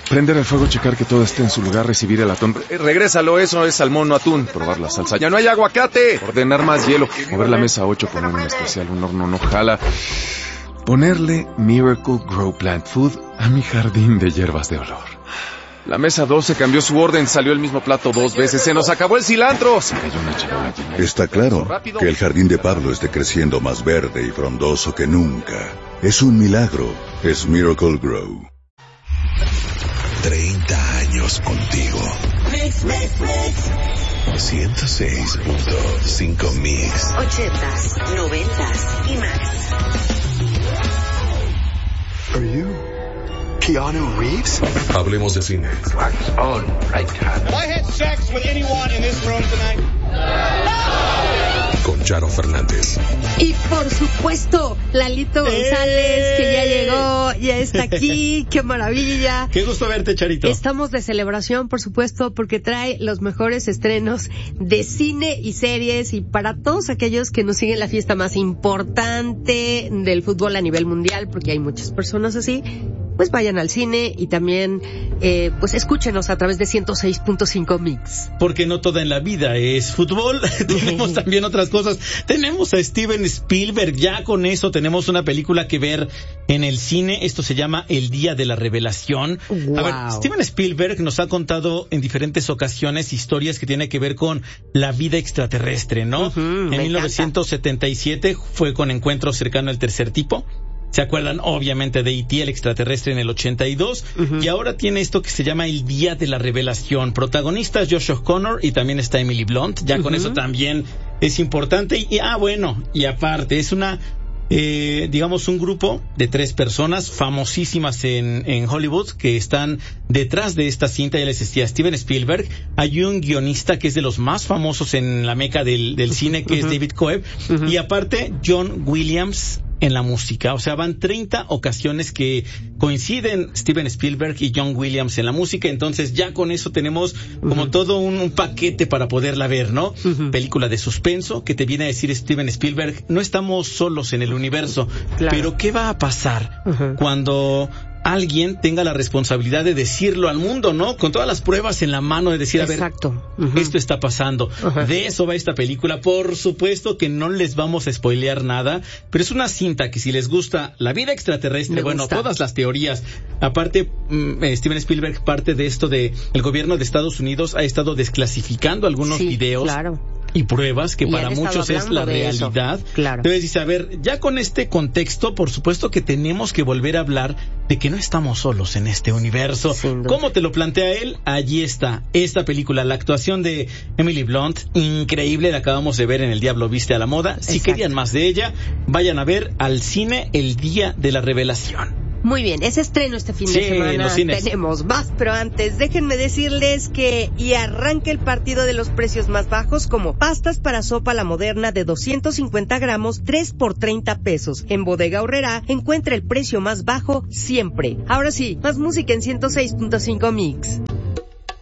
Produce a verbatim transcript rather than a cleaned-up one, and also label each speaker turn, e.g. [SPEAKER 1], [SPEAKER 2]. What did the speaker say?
[SPEAKER 1] Prender el fuego, checar que todo esté en su lugar, recibir el atún. Eh, regrésalo, eso es salmón, no atún. Probar la salsa. ¡Ya no hay aguacate! Ordenar más hielo. Mover la mesa ocho, poner un especial, un horno no jala. Ponerle Miracle Grow Plant Food a mi jardín de hierbas de olor. La mesa doce cambió su orden, salió el mismo plato dos veces, se nos acabó el cilantro. Se cayó una charola llena.
[SPEAKER 2] Está claro que el jardín de Pablo esté creciendo más verde y frondoso que nunca. Es un milagro, es Miracle Grow.
[SPEAKER 3] treinta años contigo.
[SPEAKER 4] Mix, mix, mix.
[SPEAKER 3] ciento seis punto cinco Mix.
[SPEAKER 4] Ochentas, noventas y más.
[SPEAKER 5] Are you Keanu Reeves?
[SPEAKER 3] Hablemos de cine.
[SPEAKER 6] Wax on, right hand.
[SPEAKER 7] Have I had sex with anyone in this room tonight?
[SPEAKER 3] Con Charo Fernández.
[SPEAKER 8] Y por supuesto, Lalito González, que ya llegó, ya está aquí, qué maravilla.
[SPEAKER 9] Qué gusto verte, Charito.
[SPEAKER 8] Estamos de celebración, por supuesto, porque trae los mejores estrenos de cine y series, y para todos aquellos que nos siguen la fiesta más importante del fútbol a nivel mundial, porque hay muchas personas así, pues vayan al cine y también eh, pues escúchenos a través de ciento seis punto cinco Mix.
[SPEAKER 9] Porque no toda en la vida es fútbol, tenemos también otras cosas. Tenemos a Steven Spielberg, ya con eso tenemos una película que ver en el cine. Esto se llama El Día de la Revelación.
[SPEAKER 8] Wow.
[SPEAKER 9] A ver, Steven Spielberg nos ha contado en diferentes ocasiones historias que tienen que ver con la vida extraterrestre, ¿no?
[SPEAKER 8] Uh-huh,
[SPEAKER 9] en mil novecientos setenta y siete fue con Encuentro Cercano al Tercer Tipo. ¿Se acuerdan? Obviamente de E T, el extraterrestre, en el ochenta y dos. Uh-huh. Y ahora tiene esto que se llama El Día de la Revelación. Protagonistas Josh O'Connor y también está Emily Blunt. Ya uh-huh. con eso también es importante. Y, ah, bueno, y aparte, es una, eh, digamos, un grupo de tres personas famosísimas en, en Hollywood que están detrás de esta cinta. Ya les decía, Steven Spielberg. Hay un guionista que es de los más famosos en la meca del, del cine, que uh-huh. es David Coeb. Uh-huh. Y aparte, John Williams en la música. O sea, van treinta ocasiones que coinciden Steven Spielberg y John Williams en la música. Entonces ya con eso tenemos como uh-huh. todo un, un paquete para poderla ver, ¿no? Uh-huh. Película de suspenso que te viene a decir Steven Spielberg, no estamos solos en el universo. Claro. Pero ¿qué va a pasar uh-huh. cuando alguien tenga la responsabilidad de decirlo al mundo, ¿no? Con todas las pruebas en la mano, de decir,
[SPEAKER 8] Exacto.
[SPEAKER 9] a ver, uh-huh. esto está pasando. Uh-huh. De eso va esta película. Por supuesto que no les vamos a spoilear nada, pero es una cinta que si les gusta la vida extraterrestre, Me bueno, gusta. todas las teorías. Aparte, mm, Steven Spielberg, parte de esto de el gobierno de Estados Unidos ha estado desclasificando algunos
[SPEAKER 8] sí,
[SPEAKER 9] videos.
[SPEAKER 8] Claro.
[SPEAKER 9] Y pruebas que
[SPEAKER 8] y
[SPEAKER 9] para muchos es la realidad.
[SPEAKER 8] Claro.
[SPEAKER 9] Entonces dice, a ver, ya con este contexto, por supuesto que tenemos que volver a hablar de que no estamos solos en este universo. ¿Cómo te lo plantea él? Allí está, esta película, la actuación de Emily Blunt, increíble, la acabamos de ver en El Diablo Viste a la Moda. Si Exacto. querían más de ella, vayan a ver al cine El Día de la Revelación.
[SPEAKER 8] Muy bien, ese estreno este fin
[SPEAKER 9] sí,
[SPEAKER 8] de semana
[SPEAKER 9] cines.
[SPEAKER 8] tenemos más, pero antes déjenme decirles que y arranca el partido de los precios más bajos, como pastas para sopa La Moderna de doscientos cincuenta gramos, tres por treinta pesos. En Bodega Aurrerá encuentra el precio más bajo siempre. Ahora sí, más música en ciento seis punto cinco Mix.